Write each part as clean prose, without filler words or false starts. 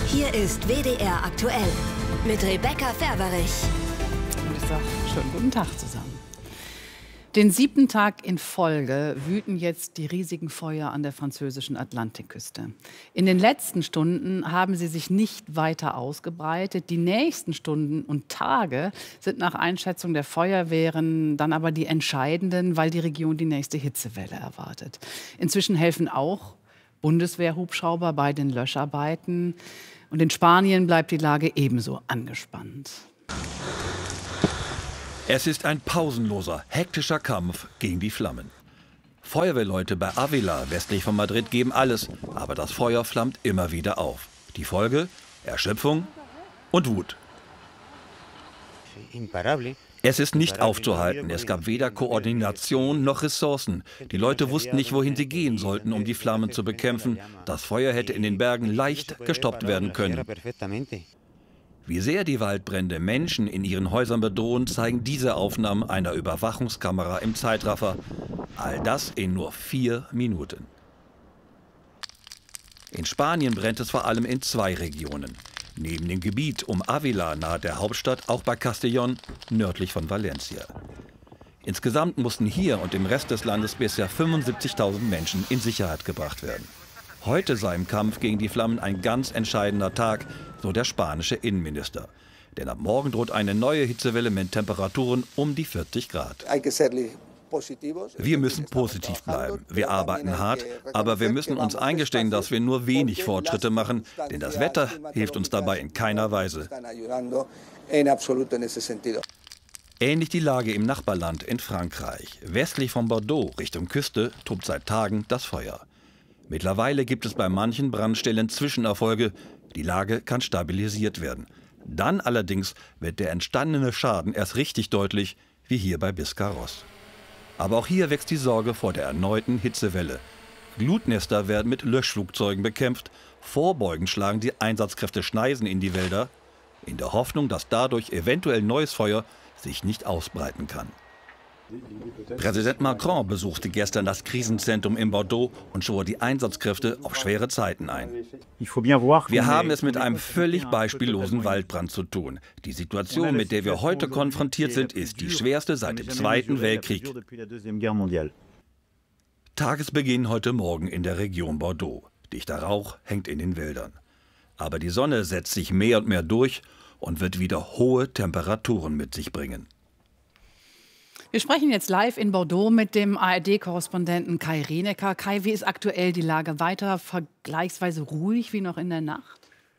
Hier ist WDR aktuell mit Rebecca Ferberich. Und ich sage schönen guten Tag zusammen. Den 7. Tag in Folge wüten jetzt die riesigen Feuer an der französischen Atlantikküste. In den letzten Stunden haben sie sich nicht weiter ausgebreitet. Die nächsten Stunden und Tage sind nach Einschätzung der Feuerwehren dann aber die entscheidenden, weil die Region die nächste Hitzewelle erwartet. Inzwischen helfen auch Bundeswehrhubschrauber bei den Löscharbeiten. Und in Spanien bleibt die Lage ebenso angespannt. Es ist ein pausenloser, hektischer Kampf gegen die Flammen. Feuerwehrleute bei Ávila, westlich von Madrid, geben alles, aber das Feuer flammt immer wieder auf. Die Folge? Erschöpfung und Wut. Es ist nicht aufzuhalten. Es gab weder Koordination noch Ressourcen. Die Leute wussten nicht, wohin sie gehen sollten, um die Flammen zu bekämpfen. Das Feuer hätte in den Bergen leicht gestoppt werden können. Wie sehr die Waldbrände Menschen in ihren Häusern bedrohen, zeigen diese Aufnahmen einer Überwachungskamera im Zeitraffer. All das in nur 4 Minuten. In Spanien brennt es vor allem in 2 Regionen. Neben dem Gebiet um Ávila nahe der Hauptstadt auch bei Castellón, nördlich von Valencia. Insgesamt mussten hier und im Rest des Landes bisher 75.000 Menschen in Sicherheit gebracht werden. Heute sei im Kampf gegen die Flammen ein ganz entscheidender Tag, so der spanische Innenminister. Denn ab morgen droht eine neue Hitzewelle mit Temperaturen um die 40 Grad. Wir müssen positiv bleiben. Wir arbeiten hart, aber wir müssen uns eingestehen, dass wir nur wenig Fortschritte machen, denn das Wetter hilft uns dabei in keiner Weise. Ähnlich die Lage im Nachbarland in Frankreich. Westlich von Bordeaux, Richtung Küste, tobt seit Tagen das Feuer. Mittlerweile gibt es bei manchen Brandstellen Zwischenerfolge. Die Lage kann stabilisiert werden. Dann allerdings wird der entstandene Schaden erst richtig deutlich, wie hier bei Biscarrosse. Aber auch hier wächst die Sorge vor der erneuten Hitzewelle. Glutnester werden mit Löschflugzeugen bekämpft. Vorbeugend schlagen die Einsatzkräfte Schneisen in die Wälder, in der Hoffnung, dass dadurch eventuell neues Feuer sich nicht ausbreiten kann. Präsident Macron besuchte gestern das Krisenzentrum in Bordeaux und schwor die Einsatzkräfte auf schwere Zeiten ein. Wir haben es mit einem völlig beispiellosen Waldbrand zu tun. Die Situation, mit der wir heute konfrontiert sind, ist die schwerste seit dem Zweiten Weltkrieg. Tagesbeginn heute Morgen in der Region Bordeaux. Dichter Rauch hängt in den Wäldern. Aber die Sonne setzt sich mehr und mehr durch und wird wieder hohe Temperaturen mit sich bringen. Wir sprechen jetzt live in Bordeaux mit dem ARD-Korrespondenten Kai Rinecker. Kai, wie ist aktuell die Lage? Weiter vergleichsweise ruhig wie noch in der Nacht?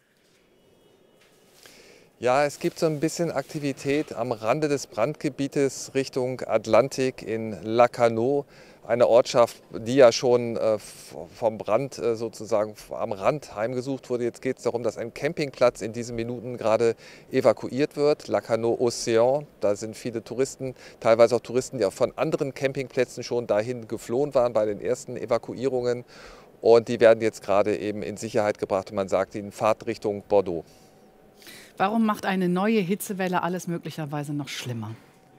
Ja, es gibt so ein bisschen Aktivität am Rande des Brandgebietes Richtung Atlantik in Lacanau. Eine Ortschaft, die ja schon vom Brand sozusagen am Rand heimgesucht wurde. Jetzt geht es darum, dass ein Campingplatz in diesen Minuten gerade evakuiert wird. Lacanau Océan, da sind viele Touristen, teilweise auch Touristen, die auch von anderen Campingplätzen schon dahin geflohen waren bei den ersten Evakuierungen. Und die werden jetzt gerade eben in Sicherheit gebracht und man sagt ihnen, Fahrt Richtung Bordeaux. Warum macht eine neue Hitzewelle alles möglicherweise noch schlimmer?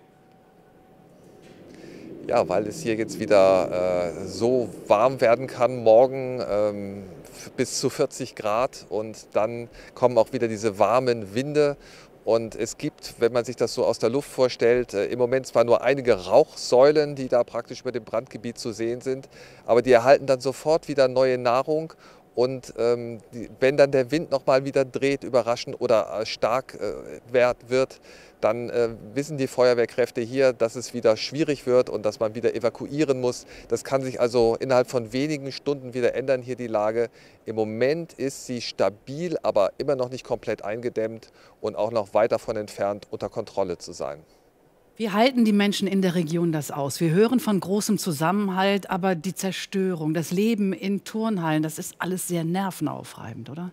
Ja, weil es hier jetzt wieder so warm werden kann, morgen bis zu 40 Grad und dann kommen auch wieder diese warmen Winde. Und es gibt, wenn man sich das so aus der Luft vorstellt, im Moment zwar nur einige Rauchsäulen, die da praktisch über dem Brandgebiet zu sehen sind, aber die erhalten dann sofort wieder neue Nahrung. Und wenn dann der Wind noch mal wieder dreht, überraschend oder stark wird, dann wissen die Feuerwehrkräfte hier, dass es wieder schwierig wird und dass man wieder evakuieren muss. Das kann sich also innerhalb von wenigen Stunden wieder ändern, hier die Lage. Im Moment ist sie stabil, aber immer noch nicht komplett eingedämmt und auch noch weit davon entfernt, unter Kontrolle zu sein. Wie halten die Menschen in der Region das aus? Wir hören von großem Zusammenhalt, aber die Zerstörung, das Leben in Turnhallen, das ist alles sehr nervenaufreibend, oder?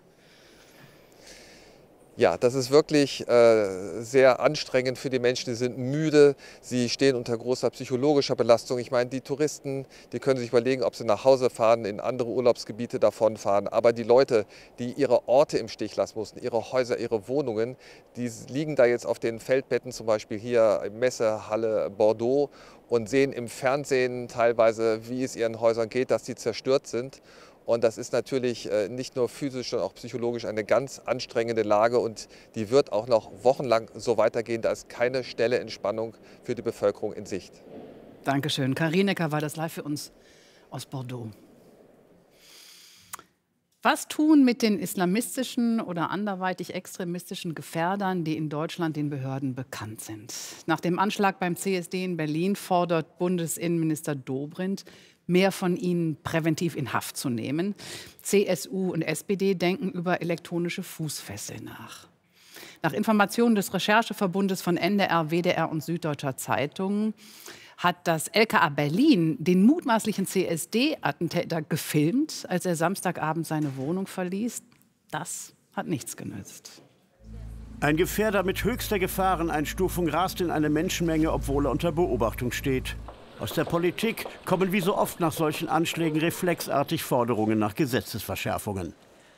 Ja, das ist wirklich sehr anstrengend für die Menschen. Die sind müde, sie stehen unter großer psychologischer Belastung. Ich meine, die Touristen, die können sich überlegen, ob sie nach Hause fahren, in andere Urlaubsgebiete davonfahren. Aber die Leute, die ihre Orte im Stich lassen mussten, ihre Häuser, ihre Wohnungen, die liegen da jetzt auf den Feldbetten, zum Beispiel hier im Messehalle Bordeaux und sehen im Fernsehen teilweise, wie es ihren Häusern geht, dass sie zerstört sind. Und das ist natürlich nicht nur physisch, sondern auch psychologisch eine ganz anstrengende Lage. Und die wird auch noch wochenlang so weitergehen. Da ist keine schnelle Entspannung für die Bevölkerung in Sicht. Dankeschön. Karin Necker war das live für uns aus Bordeaux. Was tun mit den islamistischen oder anderweitig extremistischen Gefährdern, die in Deutschland den Behörden bekannt sind? Nach dem Anschlag beim CSD in Berlin fordert Bundesinnenminister Dobrindt, mehr von ihnen präventiv in Haft zu nehmen. CSU und SPD denken über elektronische Fußfessel nach. Nach Informationen des Rechercheverbundes von NDR, WDR und Süddeutscher Zeitung hat das LKA Berlin den mutmaßlichen CSD-Attentäter gefilmt, als er Samstagabend seine Wohnung verließ. Das hat nichts genützt. Ein Gefährder mit höchster Gefahreneinstufung rast in eine Menschenmenge, obwohl er unter Beobachtung steht. Aus der Politik kommen wie so oft nach solchen Anschlägen reflexartig Forderungen nach Gesetzesverschärfungen.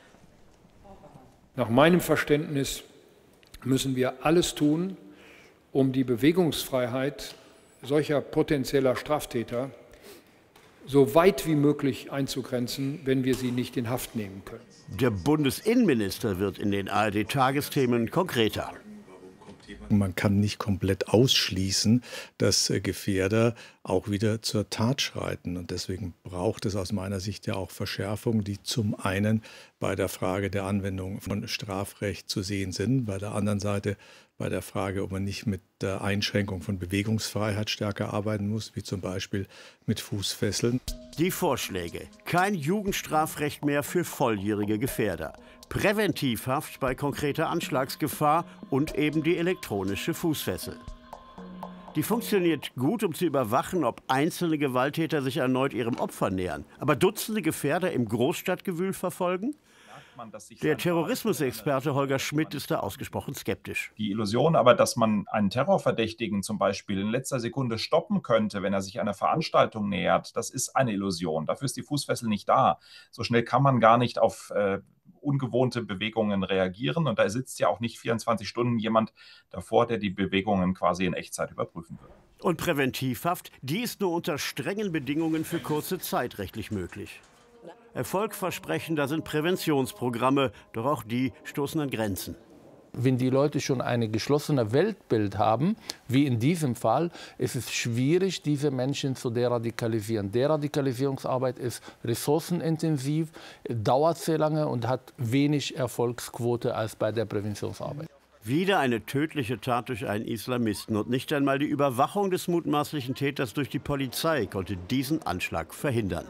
Nach meinem Verständnis müssen wir alles tun, um die Bewegungsfreiheit solcher potenzieller Straftäter so weit wie möglich einzugrenzen, wenn wir sie nicht in Haft nehmen können. Der Bundesinnenminister wird in den ARD-Tagesthemen konkreter. Man kann nicht komplett ausschließen, dass Gefährder auch wieder zur Tat schreiten. Und deswegen braucht es aus meiner Sicht ja auch Verschärfungen, die zum einen bei der Frage der Anwendung von Strafrecht zu sehen sind, bei der anderen Seite bei der Frage, ob man nicht mit der Einschränkung von Bewegungsfreiheit stärker arbeiten muss, wie zum Beispiel mit Fußfesseln. Die Vorschläge: kein Jugendstrafrecht mehr für volljährige Gefährder, Präventivhaft bei konkreter Anschlagsgefahr und eben die elektronische Fußfessel. Die funktioniert gut, um zu überwachen, ob einzelne Gewalttäter sich erneut ihrem Opfer nähern. Aber Dutzende Gefährder im Großstadtgewühl verfolgen? Der Terrorismusexperte Holger Schmidt ist da ausgesprochen skeptisch. Die Illusion aber, dass man einen Terrorverdächtigen zum Beispiel in letzter Sekunde stoppen könnte, wenn er sich einer Veranstaltung nähert, das ist eine Illusion. Dafür ist die Fußfessel nicht da. So schnell kann man gar nicht auf ungewohnte Bewegungen reagieren. Und da sitzt ja auch nicht 24 Stunden jemand davor, der die Bewegungen quasi in Echtzeit überprüfen wird. Und Präventivhaft, die ist nur unter strengen Bedingungen für kurze Zeit rechtlich möglich. Erfolgversprechender sind Präventionsprogramme, doch auch die stoßen an Grenzen. Wenn die Leute schon ein geschlossenes Weltbild haben, wie in diesem Fall, ist es schwierig, diese Menschen zu deradikalisieren. Deradikalisierungsarbeit ist ressourcenintensiv, dauert sehr lange und hat wenig Erfolgsquote als bei der Präventionsarbeit. Wieder eine tödliche Tat durch einen Islamisten. Und nicht einmal die Überwachung des mutmaßlichen Täters durch die Polizei konnte diesen Anschlag verhindern.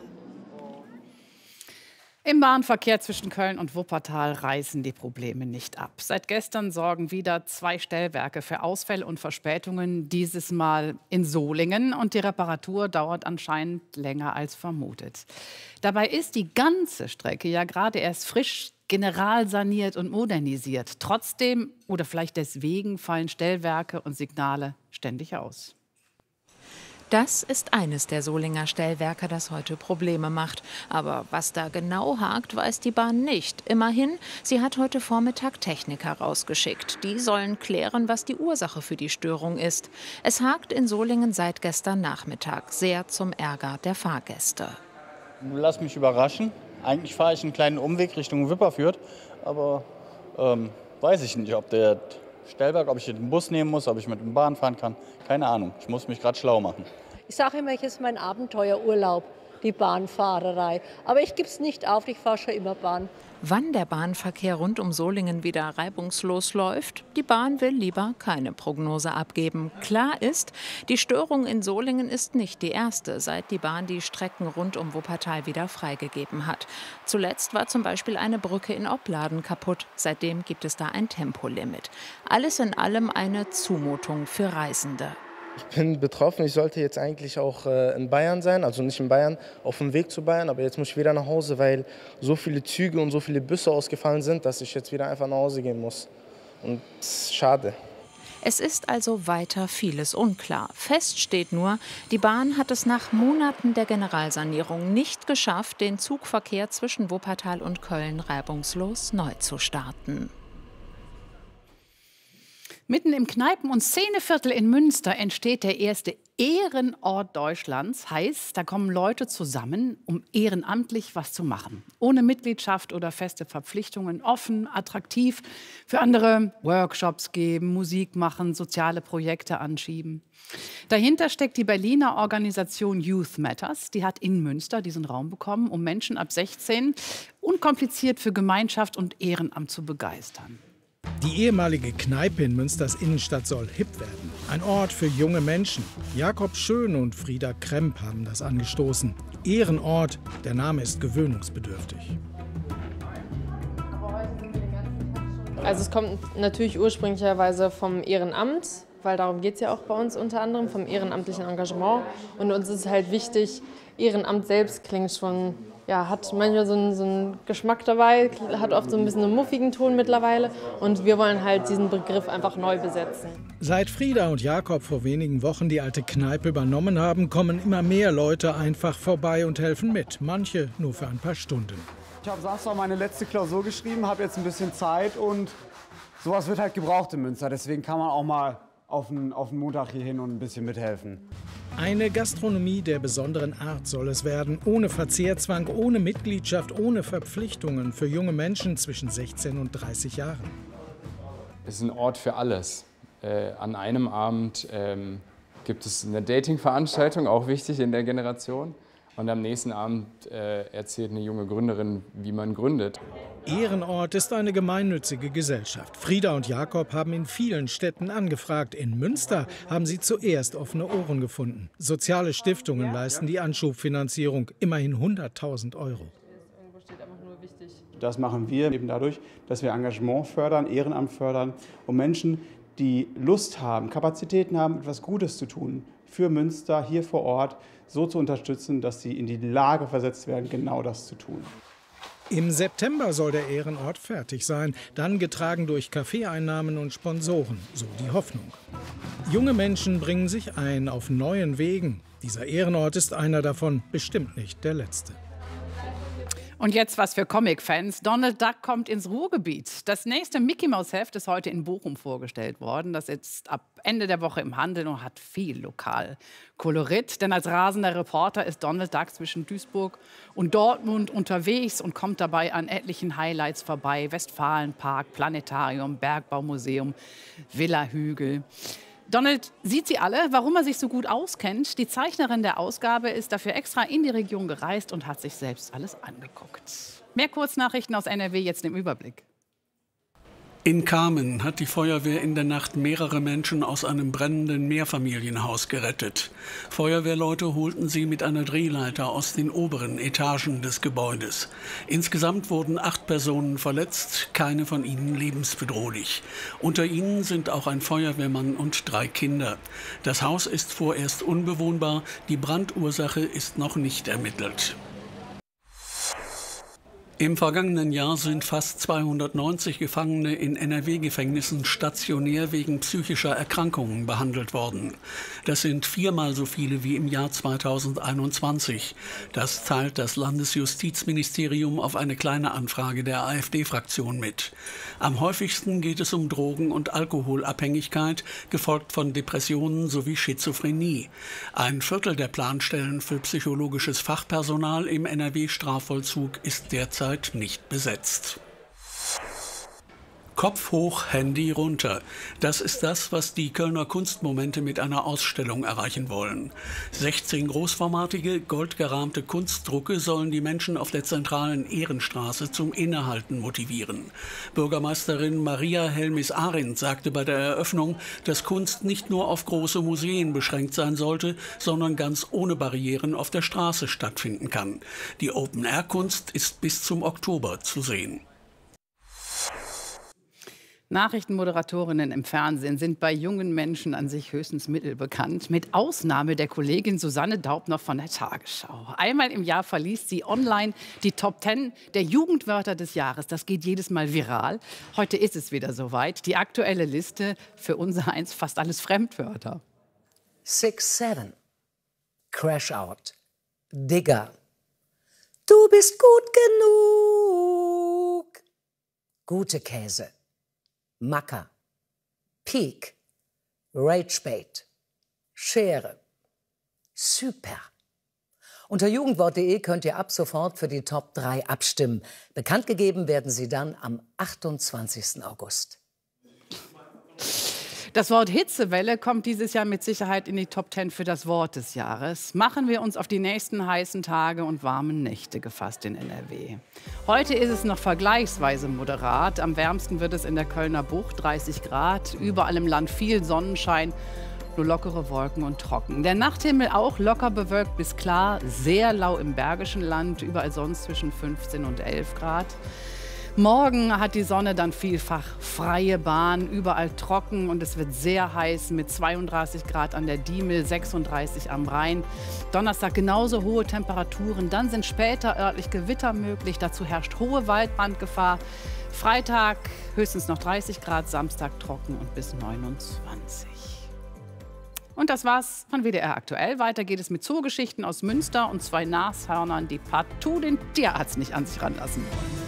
Im Bahnverkehr zwischen Köln und Wuppertal reißen die Probleme nicht ab. Seit gestern sorgen wieder 2 Stellwerke für Ausfälle und Verspätungen, dieses Mal in Solingen. Und die Reparatur dauert anscheinend länger als vermutet. Dabei ist die ganze Strecke ja gerade erst frisch generalsaniert und modernisiert. Trotzdem oder vielleicht deswegen fallen Stellwerke und Signale ständig aus. Das ist eines der Solinger Stellwerke, das heute Probleme macht. Aber was da genau hakt, weiß die Bahn nicht. Immerhin, sie hat heute Vormittag Techniker rausgeschickt. Die sollen klären, was die Ursache für die Störung ist. Es hakt in Solingen seit gestern Nachmittag, sehr zum Ärger der Fahrgäste. Lass mich überraschen. Eigentlich fahre ich einen kleinen Umweg Richtung Wipperfürth. Aber weiß ich nicht, ob der Stellwerk, ob ich den Bus nehmen muss, ob ich mit dem Bahn fahren kann. Keine Ahnung, ich muss mich gerade schlau machen. Ich sage immer, es ist mein Abenteuerurlaub, die Bahnfahrerei. Aber ich gebe es nicht auf, ich fahre schon immer Bahn. Wann der Bahnverkehr rund um Solingen wieder reibungslos läuft, die Bahn will lieber keine Prognose abgeben. Klar ist, die Störung in Solingen ist nicht die erste, seit die Bahn die Strecken rund um Wuppertal wieder freigegeben hat. Zuletzt war zum Beispiel eine Brücke in Opladen kaputt. Seitdem gibt es da ein Tempolimit. Alles in allem eine Zumutung für Reisende. Ich bin betroffen. Ich sollte jetzt eigentlich auch in Bayern sein, also nicht in Bayern, auf dem Weg zu Bayern. Aber jetzt muss ich wieder nach Hause, weil so viele Züge und so viele Busse ausgefallen sind, dass ich jetzt wieder einfach nach Hause gehen muss. Und das ist schade. Es ist also weiter vieles unklar. Fest steht nur, die Bahn hat es nach Monaten der Generalsanierung nicht geschafft, den Zugverkehr zwischen Wuppertal und Köln reibungslos neu zu starten. Mitten im Kneipen- und Szeneviertel in Münster entsteht der erste Ehrenort Deutschlands. Heißt, da kommen Leute zusammen, um ehrenamtlich was zu machen. Ohne Mitgliedschaft oder feste Verpflichtungen, offen, attraktiv. Für andere Workshops geben, Musik machen, soziale Projekte anschieben. Dahinter steckt die Berliner Organisation Youth Matters. Die hat in Münster diesen Raum bekommen, um Menschen ab 16 unkompliziert für Gemeinschaft und Ehrenamt zu begeistern. Die ehemalige Kneipe in Münsters Innenstadt soll hip werden. Ein Ort für junge Menschen. Jakob Schön und Frieda Kremp haben das angestoßen. Ehrenort, der Name ist gewöhnungsbedürftig. Also es kommt natürlich ursprünglicherweise vom Ehrenamt, weil darum geht es ja auch bei uns unter anderem, vom ehrenamtlichen Engagement. Und uns ist halt wichtig, Ehrenamt selbst klingt schon, ja, hat manchmal so einen Geschmack dabei, hat oft so ein bisschen einen muffigen Ton mittlerweile. Und wir wollen halt diesen Begriff einfach neu besetzen. Seit Frieda und Jakob vor wenigen Wochen die alte Kneipe übernommen haben, kommen immer mehr Leute einfach vorbei und helfen mit. Manche nur für ein paar Stunden. Ich habe Samstag meine letzte Klausur geschrieben, habe jetzt ein bisschen Zeit und sowas wird halt gebraucht in Münster. Deswegen kann man auch mal auf den Montag hier hin und ein bisschen mithelfen. Eine Gastronomie der besonderen Art soll es werden, ohne Verzehrzwang, ohne Mitgliedschaft, ohne Verpflichtungen für junge Menschen zwischen 16 und 30 Jahren. Es ist ein Ort für alles. An einem Abend gibt es eine Dating-Veranstaltung, auch wichtig in der Generation. Und am nächsten Abend erzählt eine junge Gründerin, wie man gründet. Ehrenort ist eine gemeinnützige Gesellschaft. Frieda und Jakob haben in vielen Städten angefragt. In Münster haben sie zuerst offene Ohren gefunden. Soziale Stiftungen leisten die Anschubfinanzierung, immerhin 100.000 €. Das machen wir eben dadurch, dass wir Engagement fördern, Ehrenamt fördern und Menschen, die Lust haben, Kapazitäten haben, etwas Gutes zu tun, für Münster hier vor Ort so zu unterstützen, dass sie in die Lage versetzt werden, genau das zu tun. Im September soll der Ehrenort fertig sein, dann getragen durch Kaffeeeinnahmen und Sponsoren, so die Hoffnung. Junge Menschen bringen sich ein auf neuen Wegen. Dieser Ehrenort ist einer davon, bestimmt nicht der letzte. Und jetzt was für Comic-Fans. Donald Duck kommt ins Ruhrgebiet. Das nächste Mickey-Maus-Heft ist heute in Bochum vorgestellt worden. Das ist ab Ende der Woche im Handel und hat viel Lokalkolorit. Denn als rasender Reporter ist Donald Duck zwischen Duisburg und Dortmund unterwegs und kommt dabei an etlichen Highlights vorbei. Westfalenpark, Planetarium, Bergbaumuseum, Villa Hügel. Donald sieht sie alle, warum er sich so gut auskennt. Die Zeichnerin der Ausgabe ist dafür extra in die Region gereist und hat sich selbst alles angeguckt. Mehr Kurznachrichten aus NRW jetzt im Überblick. In Kamen hat die Feuerwehr in der Nacht mehrere Menschen aus einem brennenden Mehrfamilienhaus gerettet. Feuerwehrleute holten sie mit einer Drehleiter aus den oberen Etagen des Gebäudes. Insgesamt wurden 8 Personen verletzt, keine von ihnen lebensbedrohlich. Unter ihnen sind auch ein Feuerwehrmann und 3 Kinder. Das Haus ist vorerst unbewohnbar, die Brandursache ist noch nicht ermittelt. Im vergangenen Jahr sind fast 290 Gefangene in NRW-Gefängnissen stationär wegen psychischer Erkrankungen behandelt worden. Das sind 4-mal so viele wie im Jahr 2021. Das teilt das Landesjustizministerium auf eine kleine Anfrage der AfD-Fraktion mit. Am häufigsten geht es um Drogen- und Alkoholabhängigkeit, gefolgt von Depressionen sowie Schizophrenie. Ein Viertel der Planstellen für psychologisches Fachpersonal im NRW-Strafvollzug ist derzeit nicht besetzt. Kopf hoch, Handy runter. Das ist das, was die Kölner Kunstmomente mit einer Ausstellung erreichen wollen. 16 großformatige, goldgerahmte Kunstdrucke sollen die Menschen auf der zentralen Ehrenstraße zum Innehalten motivieren. Bürgermeisterin Maria Helmis-Arendt sagte bei der Eröffnung, dass Kunst nicht nur auf große Museen beschränkt sein sollte, sondern ganz ohne Barrieren auf der Straße stattfinden kann. Die Open-Air-Kunst ist bis zum Oktober zu sehen. Nachrichtenmoderatorinnen im Fernsehen sind bei jungen Menschen an sich höchstens mittelbekannt, mit Ausnahme der Kollegin Susanne Daubner von der Tagesschau. Einmal im Jahr verliest sie online die Top 10 der Jugendwörter des Jahres. Das geht jedes Mal viral. Heute ist es wieder soweit. Die aktuelle Liste, für unser eins fast alles Fremdwörter. 6-7, Crash Out, Digger, du bist gut genug, gute Käse, Macker, Peak, Ragebait, Schere, super. Unter jugendwort.de könnt ihr ab sofort für die Top 3 abstimmen. Bekannt gegeben werden sie dann am 28. August. Das Wort Hitzewelle kommt dieses Jahr mit Sicherheit in die Top 10 für das Wort des Jahres. Machen wir uns auf die nächsten heißen Tage und warmen Nächte gefasst in NRW. Heute ist es noch vergleichsweise moderat. Am wärmsten wird es in der Kölner Bucht, 30 Grad. Überall im Land viel Sonnenschein, nur lockere Wolken und trocken. Der Nachthimmel auch locker bewölkt bis klar, sehr lau im Bergischen Land, überall sonst zwischen 15 und 11 Grad. Morgen hat die Sonne dann vielfach freie Bahn, überall trocken und es wird sehr heiß mit 32 Grad an der Diemel, 36 am Rhein. Donnerstag genauso hohe Temperaturen, dann sind später örtlich Gewitter möglich, dazu herrscht hohe Waldbrandgefahr. Freitag höchstens noch 30 Grad, Samstag trocken und bis 29. Und das war's von WDR aktuell. Weiter geht es mit Zoogeschichten aus Münster und 2 Nashörnern, die partout den Tierarzt nicht an sich ranlassen wollen.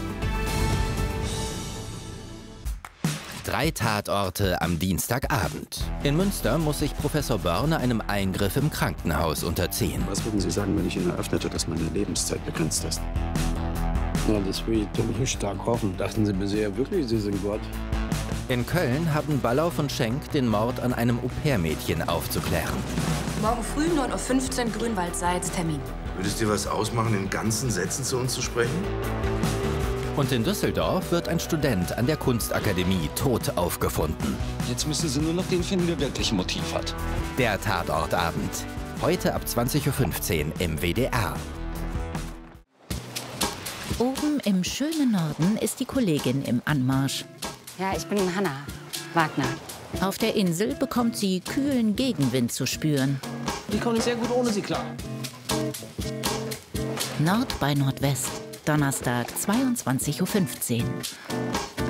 3 Tatorte am Dienstagabend. In Münster muss sich Professor Börne einem Eingriff im Krankenhaus unterziehen. Was würden Sie sagen, wenn ich Ihnen eröffnete, dass meine Lebenszeit begrenzt ist? Na, das will ich doch nicht stark hoffen. Dachten Sie bisher wirklich, Sie sind Gott? In Köln haben Ballauf und Schenk den Mord an einem Au-pair-Mädchen aufzuklären. Morgen früh 9:15 Uhr Grünwald-Seitz, Termin. Würde es dir was ausmachen, in ganzen Sätzen zu uns zu sprechen? Und in Düsseldorf wird ein Student an der Kunstakademie tot aufgefunden. Jetzt müssen Sie nur noch den finden, der wirklich ein Motiv hat. Der Tatortabend. Heute ab 20:15 Uhr im WDR. Oben im schönen Norden ist die Kollegin im Anmarsch. Ja, ich bin Hanna Wagner. Auf der Insel bekommt sie kühlen Gegenwind zu spüren. Ich komme sehr gut ohne Sie klar. Nord bei Nordwest. Donnerstag, 22:15 Uhr.